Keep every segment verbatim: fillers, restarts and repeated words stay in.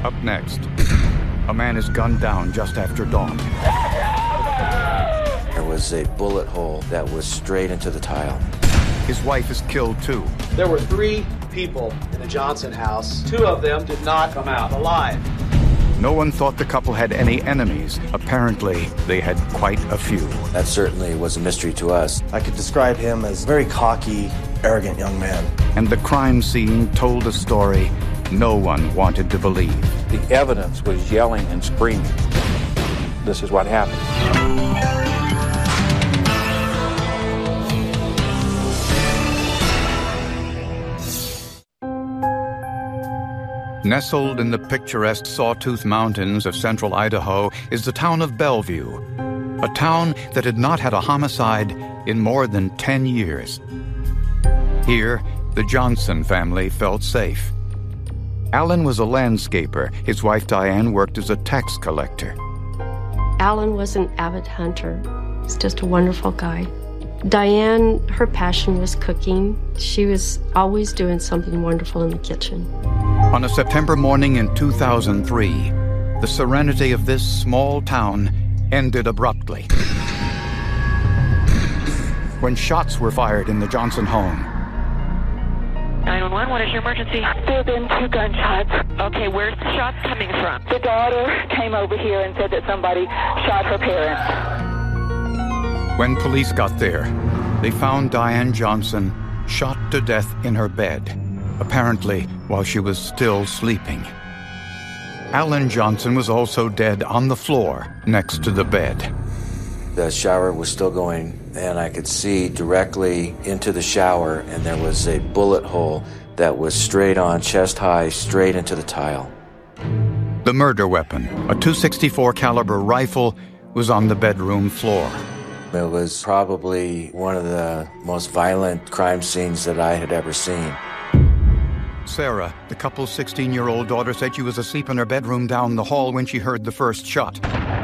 Up next, a man is gunned down just after dawn. There was a bullet hole that was straight into the tile. His wife is killed too. There were three people in the Johnson house. Two of them did not come out alive. No one thought the couple had any enemies. Apparently, they had quite a few. That certainly was a mystery to us. I could describe him as a very cocky, arrogant young man. And the crime scene told a story no one wanted to believe. The evidence was yelling and screaming. This is what happened. Nestled in the picturesque Sawtooth Mountains of central Idaho is the town of Bellevue, a town that had not had a homicide in more than ten years. Here, the Johnson family felt safe. Alan was a landscaper. His wife Diane worked as a tax collector. Alan was an avid hunter. He's just a wonderful guy. Diane, her passion was cooking. She was always doing something wonderful in the kitchen. On a September morning in two thousand three, the serenity of this small town ended abruptly when shots were fired in the Johnson home. nine one one, what is your emergency? There have been two gunshots. Okay, where's the shots coming from? The daughter came over here and said that somebody shot her parents. When police got there, they found Diane Johnson shot to death in her bed, apparently while she was still sleeping. Alan Johnson was also dead on the floor next to the bed. The shower was still going, and I could see directly into the shower, and there was a bullet hole that was straight on, chest high, straight into the tile. The murder weapon, a two sixty-four caliber rifle, was on the bedroom floor. It was probably one of the most violent crime scenes that I had ever seen. Sarah, the couple's sixteen-year-old daughter, said she was asleep in her bedroom down the hall when she heard the first shot.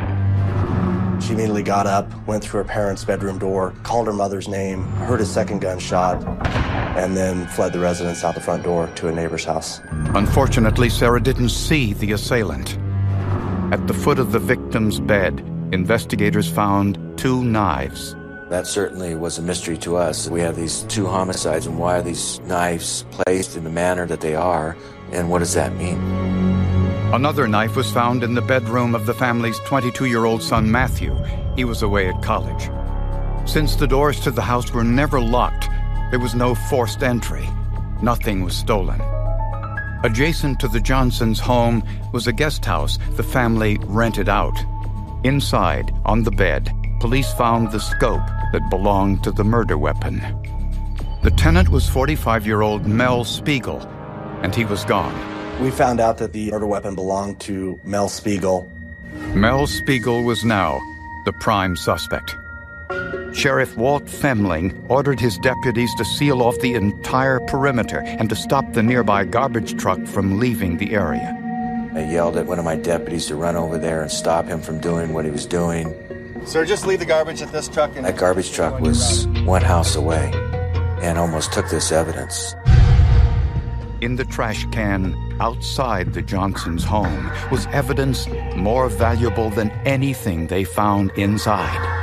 She immediately got up, went through her parents' bedroom door, called her mother's name, heard a second gunshot, and then fled the residence out the front door to a neighbor's house. Unfortunately, Sarah didn't see the assailant. At the foot of the victim's bed, investigators found two knives. That certainly was a mystery to us. We have these two homicides, and why are these knives placed in the manner that they are, and what does that mean? Another knife was found in the bedroom of the family's twenty-two-year-old son, Matthew. He was away at college. Since the doors to the house were never locked, there was no forced entry. Nothing was stolen. Adjacent to the Johnsons' home was a guest house the family rented out. Inside, on the bed, police found the scope that belonged to the murder weapon. The tenant was forty-five-year-old Mel Spiegel, and he was gone. We found out that the murder weapon belonged to Mel Spiegel. Mel Spiegel was now the prime suspect. Sheriff Walt Femling ordered his deputies to seal off the entire perimeter and to stop the nearby garbage truck from leaving the area. I yelled at one of my deputies to run over there and stop him from doing what he was doing. Sir, just leave the garbage at this truck. And that garbage truck was one house away and almost took this evidence. In the trash can outside the Johnsons' home was evidence more valuable than anything they found inside.